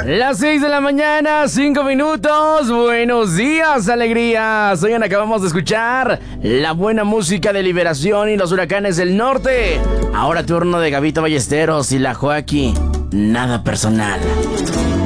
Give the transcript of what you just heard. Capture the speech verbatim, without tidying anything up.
Las seis de la mañana, cinco minutos. Buenos días, alegrías. Oigan, acabamos de escuchar la buena música de Liberación y los Huracanes del Norte. Ahora turno de Gabito Ballesteros y la Joaquí. Nada personal.